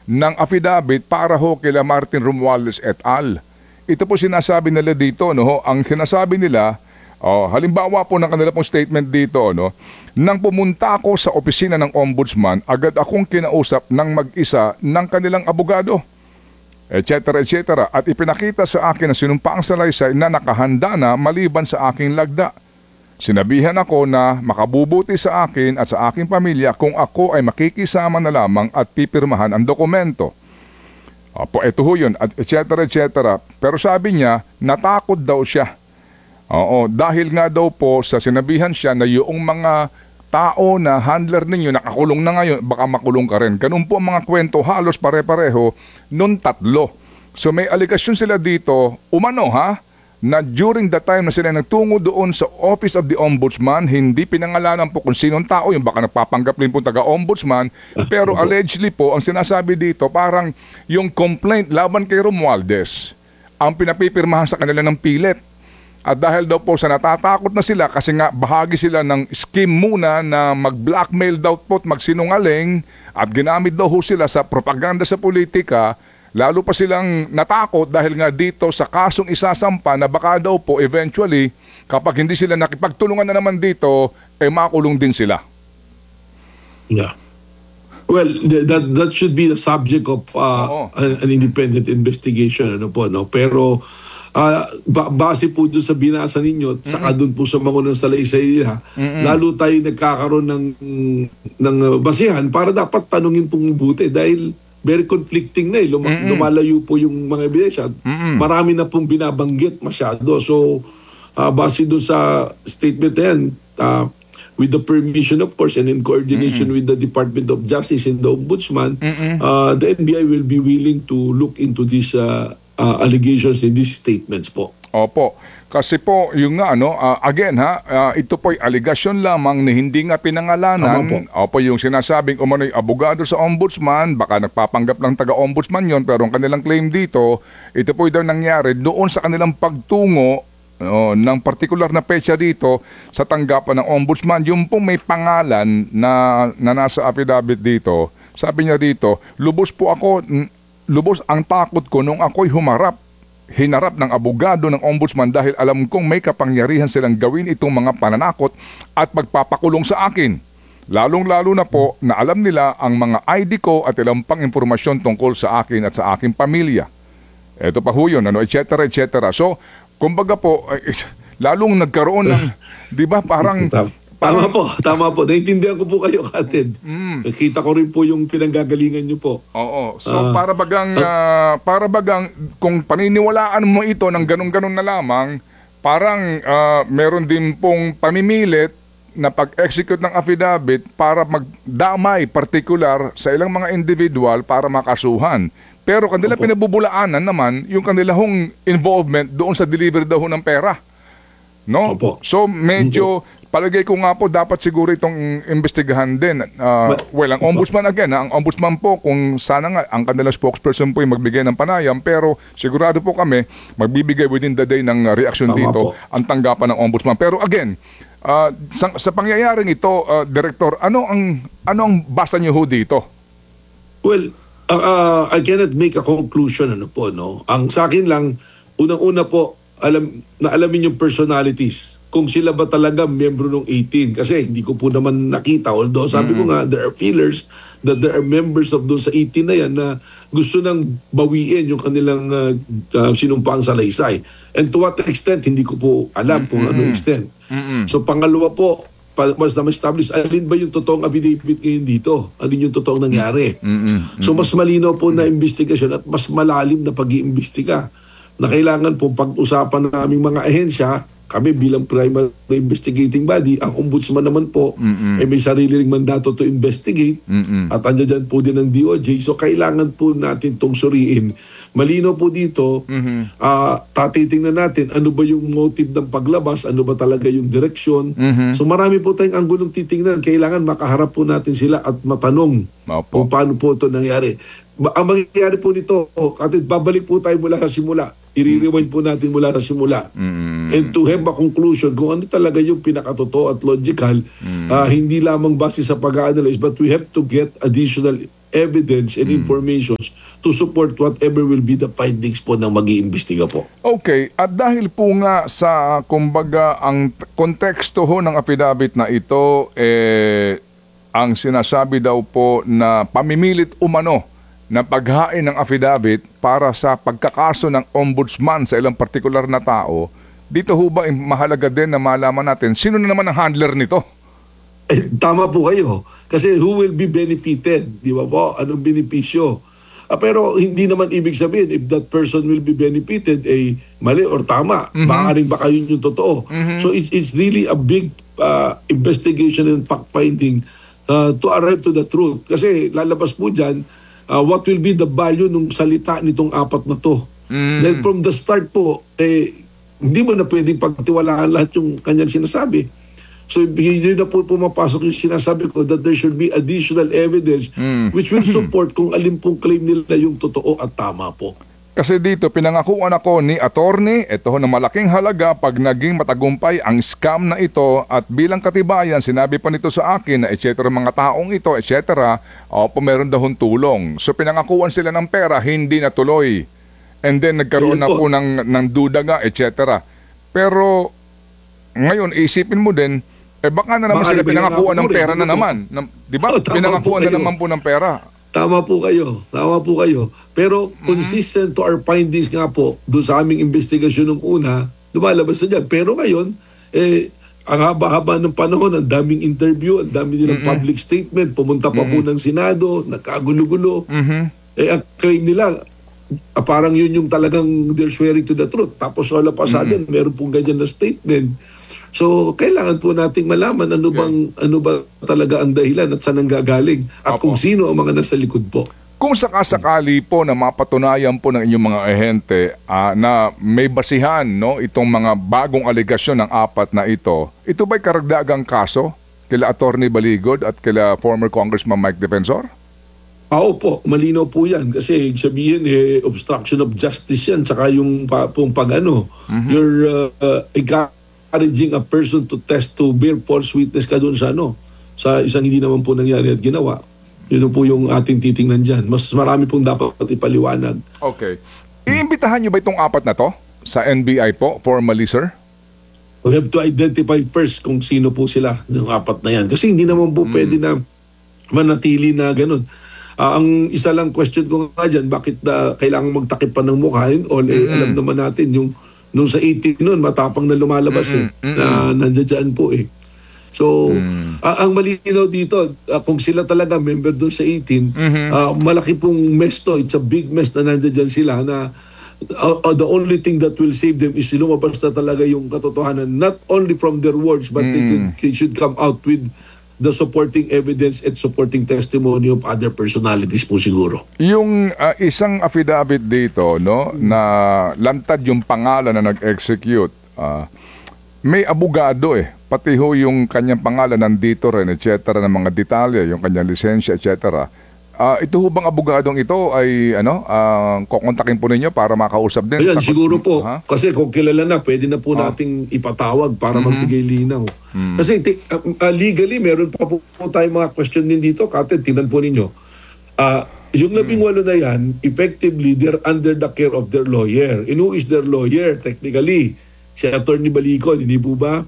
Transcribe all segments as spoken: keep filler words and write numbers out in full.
ng affidavit para ho kila Martin Romualdez et al. Ito po sinasabi nila dito, no, ho, ang sinasabi nila, oh, halimbawa po ng kanila pong statement dito, no, nang pumunta ako sa opisina ng ombudsman, agad akong kinausap ng mag-isa ng kanilang abogado, et cetera, et cetera. At ipinakita sa akin ang sinumpaang salaysay na nakahanda na maliban sa aking lagda. Sinabihan ako na makabubuti sa akin at sa aking pamilya kung ako ay makikisama na lamang at pipirmahan ang dokumento. Opo, eto ho yun, at et cetera, et cetera. Pero sabi niya, natakot daw siya. Oo, dahil nga daw po sa sinabihan siya na yung mga tao na handler ninyo nakakulong na ngayon, baka makulong ka rin. Ganun po ang mga kwento, halos pare-pareho, nun tatlo. So may aligasyon sila dito, umano ha, na during the time na sila nagtungo doon sa Office of the Ombudsman, hindi pinangalanan po kung sinong tao, yung baka nagpapanggap rin po taga-ombudsman, pero allegedly po, ang sinasabi dito, parang yung complaint laban kay Romualdez, ang pinapipirmahan sa kanila ng pilit. At dahil daw po sa natatakot na sila kasi nga bahagi sila ng scheme muna na mag-blackmail daw po at magsinungaling at ginamit daw ho sila sa propaganda sa politika, lalo pa silang natakot dahil nga dito sa kasong isasampa na baka daw po eventually kapag hindi sila nakipagtulungan na naman dito, eh makulong din sila. Yeah. Well, th- that that should be the subject of uh, an, an independent investigation, ano po, no? Pero uh, ba- base po doon sa binasa ninyo, mm-hmm. saka doon po sa mga ng salaysay nila, mm-hmm. lalo tayo nagkakaroon ng ng basihan para dapat tanungin pong buti dahil very conflicting na eh. Lum- mm-hmm. Lumalayo po yung mga ebidensya. Mm-hmm. Marami na pong binabanggit masyado. So, uh, base doon sa statement na yan, uh, with the permission, of course, and in coordination mm-hmm. with the Department of Justice and the Ombudsman, mm-hmm. uh, the N B I will be willing to look into these uh, uh, allegations and these statements po. Opo. Kasi po, yung nga, ano, uh, again ha, uh, ito po'y aligasyon lamang na hindi nga pinangalanan. Po. Opo, yung sinasabing umano'y abogado sa ombudsman, baka nagpapanggap lang taga-ombudsman yon, pero ang kanilang claim dito, ito po'y daw nangyari doon sa kanilang pagtungo oh, ng partikular na petsa dito sa tanggapan ng ombudsman. Yung pong may pangalan na, na nasa affidavit dito, sabi niya dito, lubos po ako, lubos ang takot ko nung ako'y humarap hinarap ng abogado ng ombudsman dahil alam kong may kapangyarihan silang gawin itong mga pananakot at magpapakulong sa akin. Lalong-lalo na po na alam nila ang mga I D ko at ilang pang impormasyon tungkol sa akin at sa aking pamilya. Ito pa ho yun, ano, et cetera, et cetera. So, kumbaga po, eh, lalong nagkaroon ng, di ba, parang... Tama po, tama po. Naintindihan ko po kayo, Katid. Mm. Nakita ko rin po yung pinanggagalingan niyo po. Oo. So, uh, para bagang, uh, para bagang, kung paniniwalaan mo ito ng ganun-ganun na lamang, parang uh, meron din pong pamimilit na pag-execute ng affidavit para magdamay particular sa ilang mga individual para makasuhan. Pero kanila Opo. Pinabubulaanan naman yung kanilang involvement doon sa delivery daw ng pera. No? Opo. So, medyo... Opo. Palagay ko nga po dapat siguro itong imbestigahan din. Uh, well, ang ombudsman again, ang ombudsman po kung sana nga ang kanilang spokesperson po yung magbigay ng panayam, pero sigurado po kami magbibigay within the day ng reaction Tama dito po. Ang tanggapan ng ombudsman. Pero again, uh, sa, sa pangyayaring ito, uh, Director, ano ang ano ang basa niyo ho dito? Well, uh, uh, I cannot make a conclusion ano po, no. Ang sa akin lang, unang-una po, alam na alamin yung personalities. Kung sila ba talaga miyembro ng eighteen. Kasi hindi ko po naman nakita. Although sabi mm-hmm. ko nga, there are feelers that there are members of doon sa eighteen na yan na gusto nang bawiin yung kanilang uh, uh, sinumpaang salaysay. And to what extent, hindi ko po alam mm-hmm. kung anong extent. Mm-hmm. So pangalawa po, mas na-establish, alin ba yung totoong affidavit ngayon dito? Alin yung totoong nangyari? Mm-hmm. So mas malinaw po na investigasyon at mas malalim na pag-iimbestiga na kailangan po pag-usapan ng aming mga ahensya. Kami bilang primary investigating body, ang ombudsman naman po, mm-hmm. eh, may sarili ring mandato to investigate mm-hmm. at andyan po din ng D O J. So kailangan po natin itong suriin. Malino po dito, mm-hmm. uh, tatitingnan natin ano ba yung motive ng paglabas, ano ba talaga yung direksyon. Mm-hmm. So marami po tayong anggulong titingnan. Kailangan makaharap po natin sila at matanong Opo. Kung paano po ito nangyari. Ba- ang mangyayari po nito, Katid, babalik po tayo mula sa simula. I-rewind po natin mula sa simula. Mm. And to have a conclusion kung ano talaga yung pinakatotoo at logical, mm. uh, hindi lamang base sa pag-a-analyze, but we have to get additional evidence and informations to support whatever will be the findings po ng mag-iimbestiga po. Okay, at dahil po nga sa, kumbaga, ang t- konteksto ho ng affidavit na ito, eh, ang sinasabi daw po na pamimilit umano na paghain ng affidavit para sa pagkakaso ng ombudsman sa ilang partikular na tao, dito ho ba eh, mahalaga din na malaman natin sino na naman ang handler nito? Eh, tama po kayo. Kasi who will be benefited? Di ba po? Anong benepisyo? Ah, pero hindi naman ibig sabihin if that person will be benefited, eh, mali or tama. Mm-hmm. Maaaring baka yun yung totoo. Mm-hmm. So it's, it's really a big uh, investigation and fact-finding uh, to arrive to the truth. Kasi lalabas po dyan, uh, what will be the value ng salita nitong apat na to. Mm-hmm. Then from the start po, eh, hindi mo na pwedeng pagtiwalaan lahat yung kanyang sinasabi. So hindi na po pumapasok yung sinasabi ko that there should be additional evidence mm. which will support kung alin pong claim nila yung totoo at tama po. Kasi dito pinangakuan ako ni attorney, ito ho na malaking halaga pag naging matagumpay ang scam na ito at bilang katibayan sinabi pa nito sa akin na et cetera mga taong ito et cetera o po meron daw tulong. So pinangakuan sila ng pera, hindi natuloy. And then nagkaroon na po, po ng, ng duda nga et cetera. Pero ngayon isipin mo din, eh baka na naman baka sila pinangakuan ng pera na naman. Na, di ba? Oh, pinangakuan na naman po ng pera. Tama po kayo. Tama po kayo. Pero mm-hmm. consistent to our findings nga po, doon sa aming investigasyon nung una, lumalabas na dyan. Pero ngayon, eh, ang haba-haba ng panahon, ang daming interview, ang dami nilang mm-hmm. public statement, pumunta pa mm-hmm. po ng Senado, nagkagulo-gulo. Mm-hmm. Eh, ang claim nila, ah, parang yun yung talagang they're swearing to the truth. Tapos wala pa sa atin, mm-hmm. meron pong ganyan na statement. So, kailangan po nating malaman ano bang okay. ano ba talaga ang dahilan at saan ang gagaling at Opo. Kung sino ang mga nasa likod po. Kung sakasakali po na mapatunayan po ng inyong mga ahente uh, na may basihan no itong mga bagong alegasyon ng apat na ito, ito ba'y karagdagang kaso kila Attorney Baligod at kila former Congressman Mike Defensor? Oo po, malinaw po yan kasi sabihin eh, obstruction of justice yan saka yung pa, pong pag ano, mm-hmm. your uh, uh, encouraging a person to test to bear false witness ka doon sa ano, sa isang hindi naman po nangyari at ginawa. Yun po yung ating titingnan dyan. Mas marami pong dapat ipaliwanag. Okay. Iimbitahan niyo ba itong apat na to sa N B I po, formally, sir? We have to identify first kung sino po sila, yung apat na yan. Kasi hindi naman po mm. pwede na manatili na ganun. Uh, ang isa lang question ko nga dyan, bakit uh, kailangan magtakip pa ng mukha yun? All, eh, alam naman natin, yung nung sa eighteen noon, matapang na lumalabas mm-mm, eh, mm-mm. na nandiyan po eh. So, mm. uh, ang malinaw dito, uh, kung sila talaga member doon sa eighteen, mm-hmm. uh, malaki pong mess to. It's a big mess na nandiyan sila na uh, uh, the only thing that will save them is lumabas na talaga yung katotohanan. Not only from their words, but mm. they, could, they should come out with the supporting evidence at supporting testimony of other personalities po siguro. Yung uh, isang affidavit dito, no, mm. na lantad yung pangalan na nag-execute, uh, may abogado eh. Pati ho yung kanyang pangalan nandito rin, et cetera, ng mga detalye, yung kanyang lisensya, et cetera. Uh, ito ho bang abogadong ito ay ano, uh, kukontakin po ninyo para makausap din? Ayan, sa siguro po. Ha? Kasi kung kilala na, pwede na po uh. nating ipatawag para mm-hmm. magbigay linaw. Mm-hmm. Kasi uh, uh, legally, meron pa po, po tayong mga question din dito. Kapit, tinan po ninyo. Uh, yung labing walo na yan, effectively, they're under the care of their lawyer. And who is their lawyer? Technically, si Attorney Baligod, hindi po ba?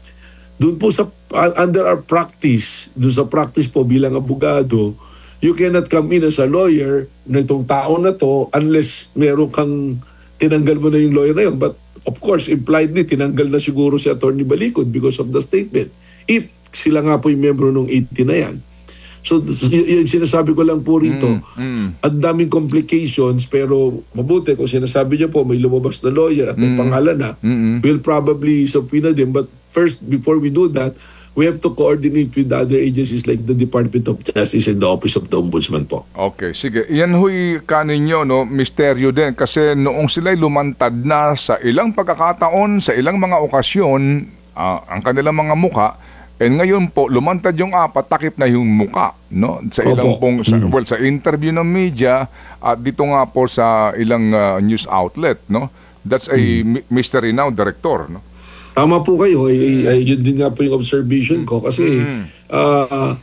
Doon po sa, uh, under our practice, doon sa practice po bilang abogado, you cannot come in as a lawyer na itong tao na to unless meron kang tinanggal mo na yung lawyer na yun. But of course, impliedly, tinanggal na siguro si Attorney Baligod because of the statement. If sila nga po yung membro ng eighteen na yan. So, y- yung sinasabi ko lang po rito, mm, mm. ang daming complications, pero mabuti kung sinasabi niyo po, may lumabas na lawyer at may mm, pangalan na, mm-hmm. we'll probably subpoena them. But first, before we do that, we have to coordinate with other agencies like the Department of Justice and the Office of the Ombudsman po. Okay, sige. Yan huy kaninyo, no, misteryo din. Kasi noong sila'y lumantad na sa ilang pagkakataon, sa ilang mga okasyon, uh, ang kanilang mga muka, and ngayon po, lumantad yung apat, takip na yung muka, no? Sa ilang Opo. pong, sa, well, sa interview ng media, at dito nga po sa ilang uh, news outlet, no? That's a mm. mystery now, Director, no? Tama po kayo. Ay, ay, ay, yun din nga po yung observation ko. Kasi mm. uh,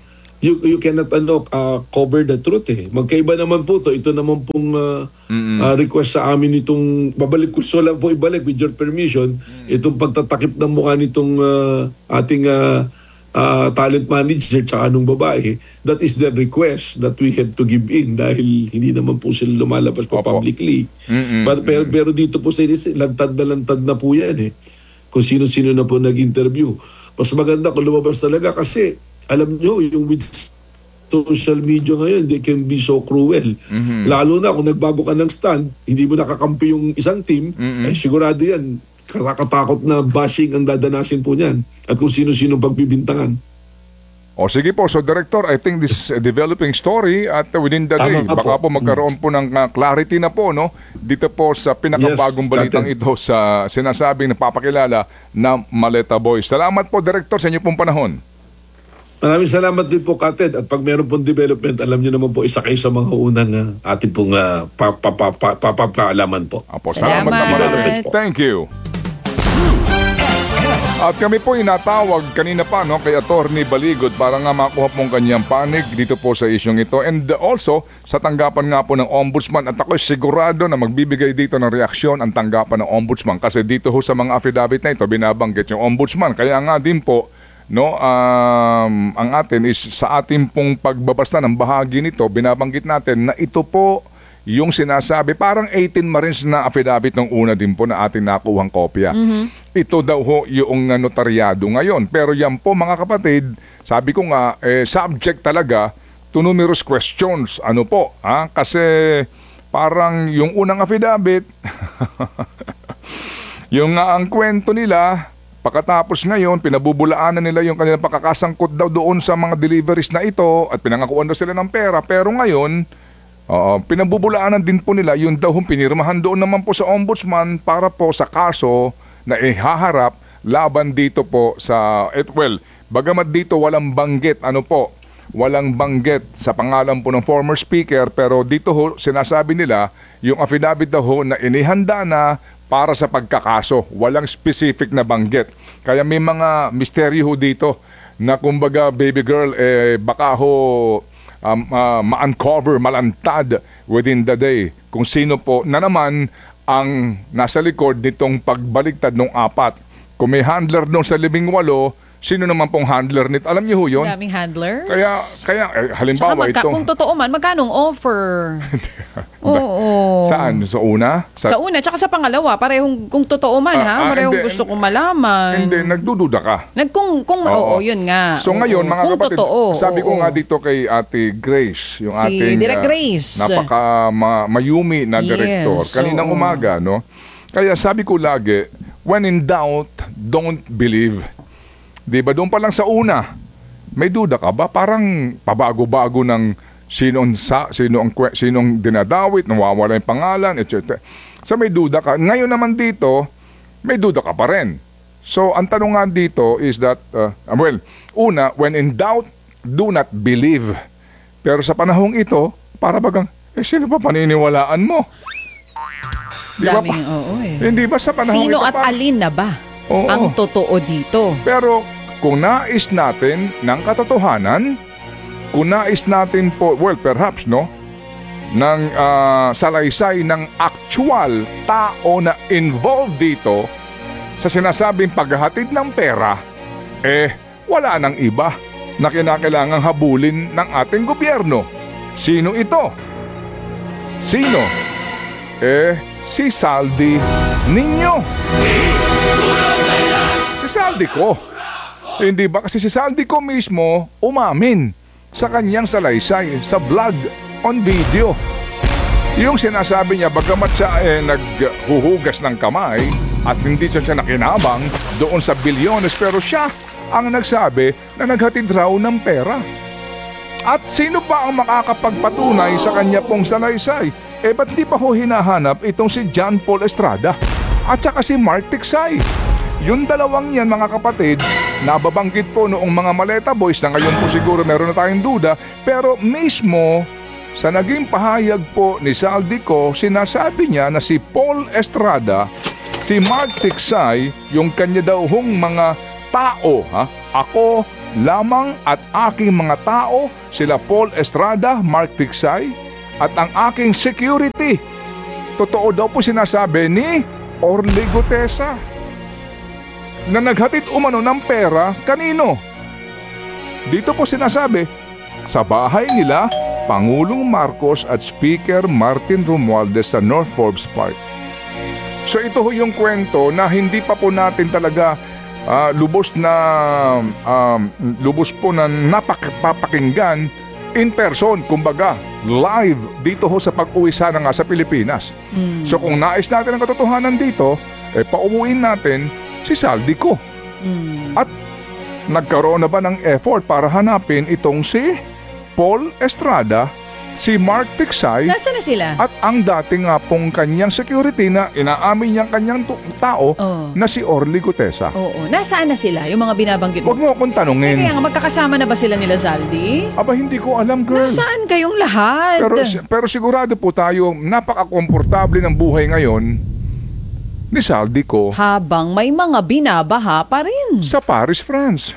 you you cannot ano uh, cover the truth eh. Magkaiba naman po to. Ito naman pong uh, uh, request sa amin nitong babalik ko so lang po ibalik with your permission itong pagtatakip ng mukha nitong uh, ating uh, uh, talent manager tsaka nung babae. That is the request that we have to give in dahil hindi naman po sila lumalabas pa Opo. publicly. Mm-mm. But, pero, pero dito po sa lantad na lantad na po yan eh. Kung sino-sino na po nag-interview. Mas maganda kung lumabas talaga kasi alam nyo, yung with social media ngayon, they can be so cruel. Mhm. Lalo na kung nagbago ka ng stand, hindi mo nakakampi yung isang team, Mhm. ay sigurado yan, kakakatakot na bashing ang dadanasin po niyan. At kung sino-sino pagbibintangan. O sige po, so Director, I think this is a developing story at uh, within the day, Tama nga baka po. po magkaroon po ng uh, clarity na po, no? Dito po sa pinakabagong Yes, balitang Captain. ito sa sinasabing napapakilala na Maleta Boys. Salamat po, Director, sa inyo pong panahon. Maraming salamat din po, Kated. At pag meron pong development, alam niyo naman po, isa kayo sa mga unang uh, ating pong uh, pa, pa, pa, pa, pa, pa, kaalaman po. Apo, salamat, Salamat. na marami. Developments po. Thank you. At kami po inatawag kanina pa no, kay Attorney Baligod para nga makuha pong kanyang panig dito po sa isyong ito. And also, sa tanggapan nga po ng Ombudsman at ako'y sigurado na magbibigay dito ng reaksyon ang tanggapan ng Ombudsman kasi dito ho sa mga affidavit na ito binabanggit yung Ombudsman. Kaya nga din po, no, um, ang atin is sa ating pong pagbabasta ng bahagi nito, binabanggit natin na ito po yung sinasabi, parang eighteen Marines na affidavit ng una din po na ating nakuhang kopya. Ito daw ho yung uh, notaryado ngayon. Pero yan po mga kapatid, sabi ko nga, eh, subject talaga to numerous questions. Ano po? Ha? Kasi parang yung unang affidavit, yung nga ang kwento nila, pagkatapos ngayon, pinabubulaanan nila yung kanilang pakakasangkot daw doon sa mga deliveries na ito at pinangakuan daw sila ng pera. Pero ngayon, uh, pinabubulaanan din po nila yung daw yung pinirmahan doon naman po sa Ombudsman para po sa kaso na ihaharap laban dito po sa, eh, well, bagamat dito walang banggit, ano po, walang banggit sa pangalan po ng former speaker, pero dito ho, sinasabi nila, yung affidavit daw ho na inihanda na para sa pagkakaso. Walang specific na banggit. Kaya may mga misteryo ho dito na kumbaga, baby girl, eh, baka ho um, uh, ma-uncover, malantad within the day kung sino po na naman ang nasa likod nitong pagbaligtad ng apat. Kung may handler nung sa labing walo, sino naman pong handler nito? Alam niyo ho yun? Daming handlers. Kaya, kaya eh, Tsaka halimbawa magka, ito. kung totoo man, magkano ang offer? Oo. Saan? Sa una? Sa, una, tsaka sa pangalawa, parehong kung totoo man Ah, ha, ah, parehong hindi, gusto kong malaman. Hindi, nagdududa ka. Nag, kung, kung, oo, yun nga. So Oo. ngayon, mga kung kapatid, totoo, sabi ko oo. nga dito kay Ate Grace, yung Si ating Direk ah, Grace. napaka ma- mayumi na Yes, direktor. Kaninang oo. umaga, no? Kaya sabi ko lagi, when in doubt, don't believe. Di ba doon pa lang sa una, may duda ka ba? Parang pabago-bago ng sinong, sa, sino ang, kwe- sinong dinadawit, nawawala yung pangalan, et cetera. So may duda ka. Ngayon naman dito, may duda ka pa rin. So ang tanong nga dito is that, uh, well, una, when in doubt, do not believe. Pero sa panahong ito, para bagang, eh sino pa paniniwalaan mo? Di ba Daming, pa? oo eh. Hindi ba sa panahong Sino ito at pa? alin na ba Oo. ang totoo dito? Pero kung nais natin ng katotohanan, kung nais natin po, well, perhaps, no, ng ah, salaysay ng actual tao na involved dito sa sinasabing paghahatid ng pera, eh, wala nang iba na kinakailangang habulin ng ating gobyerno. Sino ito? Sino? Eh, si Saldi Niño. Si Saldi ko. Hindi ba? Kasi si Saldi ko mismo umamin sa kanyang salaysay, sa vlog, on video. Yung sinasabi niya, bagamat siya eh, naghuhugas ng kamay at hindi siya siya nakinabang doon sa bilyones, pero siya ang nagsabi na naghatid raw ng pera. At sino pa ang makakapagpatunay sa kanya pong salaysay? Eh, ba't di pa ho hinahanap itong si John Paul Estrada at saka si Mark Tiksay? Yung dalawang yan, mga kapatid, nababanggit po noong mga Maleta Boys na ngayon po siguro meron na tayong duda, pero mismo sa naging pahayag po ni Saldico, sinasabi niya na si Paul Estrada, si Mark Tiksay, yung kanya daw hong mga tao, ha? Ako lamang at aking mga tao, sila Paul Estrada, Mark Tiksay, at ang aking security. Totoo daw po sinasabi ni Orly Gutesa na naghatid umano ng pera kanino? Dito po sinasabi, sa bahay nila, Pangulong Marcos at Speaker Martin Romualdez sa North Forbes Park. So ito ho yung kwento na hindi pa po natin talaga ah, lubos na um, lubos po na napapakinggan in person, kumbaga live dito ho sa pag-uwi sana nga sa Pilipinas. So kung nais natin ang katotohanan dito, eh pauwiin natin si Saldico. At nagkaroon na ba ng effort para hanapin itong si Paul Estrada, si Mark Tiksay, Nasaan na sila? at ang dating nga pong kanyang security na inaamin niyang kanyang tu- tao Oh. na si Orly Gutesa. Oo. Nasaan na sila? Yung mga binabanggit mo? Huwag mo akong Eh, tanungin. kaya nga, magkakasama na ba sila nila, Zaldi? Aba, hindi ko alam, girl. Nasaan kayong lahat? Pero, pero sigurado po tayo, napaka-komportable ng buhay ngayon ni Saldico Habang may mga binabaha pa rin. sa Paris, France.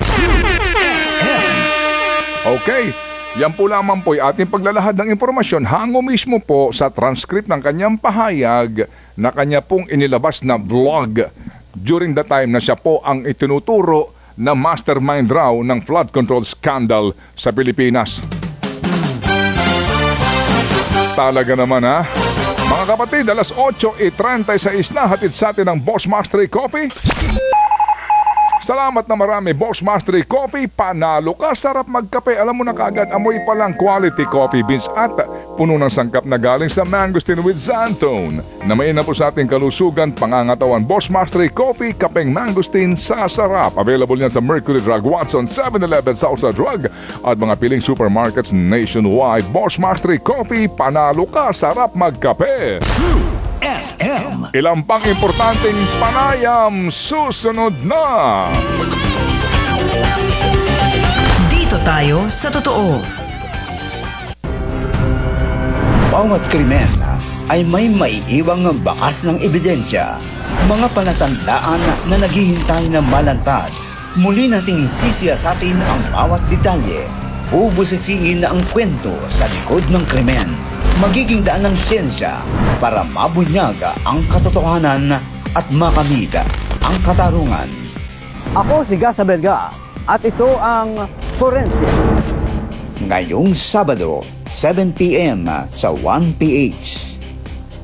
Okay, yan po lamang po yung ating paglalahad ng impormasyon hango mismo po sa transcript ng kanyang pahayag na kanya pong inilabas na vlog during the time na siya po ang itinuturo na mastermind raw ng flood control scandal sa Pilipinas. Talaga naman ha? Mga kapatid, alas eight thirty-six na hatid sa atin ng Boss Mastery Coffee. Salamat na marami, Boss Mastery Coffee. Panalo ka, sarap magkape. Alam mo na kaagad, amoy pa lang quality coffee beans at puno ng sangkap na galing sa Mangosteen with Xantone. Na may na po sa ating kalusugan, pangangatawan. Boss Mastery Coffee, kapeng Mangosteen sa sarap. Available yan sa Mercury Drug, Watson, seven eleven, Sausa Drug at mga piling supermarkets nationwide. Boss Mastery Coffee, panalo ka, sarap magkape. F M. Ilang pang importanteng panayam susunod na. Dito tayo sa totoo. Bawat krimen ay may maiiwang bakas ng ebidensya, mga palatandaan na naghihintay na malantad. Muli nating sisiyasatin ang bawat detalye, bubusisiin ang kwento sa likod ng krimen. Magiging daan ng siyensya para mabunyag ang katotohanan at makamit ang katarungan. Ako si Gas Abelgas at ito ang Forensics. Ngayong Sabado, seven p m sa one P H.